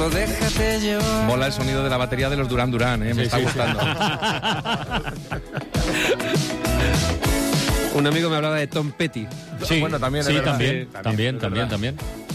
Solo déjate llevar. Mola el sonido de la batería de los Duran Duran, me está gustando. Un amigo me hablaba de Tom Petty. Sí, Bueno, también es sí, verdad. también.